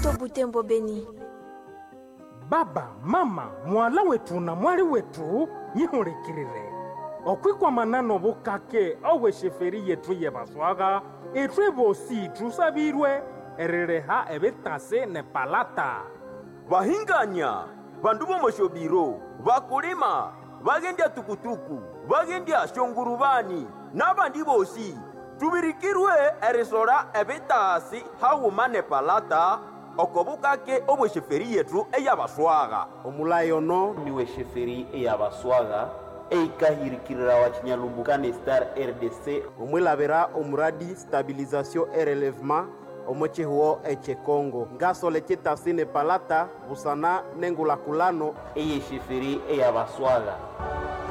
Moto Butembo Beni. Baba, mama, mwala wetu na mwali wetu nyihulikirire. Okwikwa manano bukake owe sheferi yetu yebaswaga etwe bosi tusabirwe erereha ebetase ne palata. Bahinganya, bandu bomoshobiro, bakulima, bagendya tukutuku, bagendya shongurubani, n'abandi bosi tubirikirwe erisora ebetasi hawuma ne palata okobukake obwe sheferi yetu eyabaswaga. Omulayono niwe sheferi eyabaswaga eikahirikirira wa Chinyalumbuka Star RDC omwilabira omuradi stabilisation et relèvement omochihuo eche Congo ngasole chitasine palata busana nengulakulano eye sheferi eyabaswaga.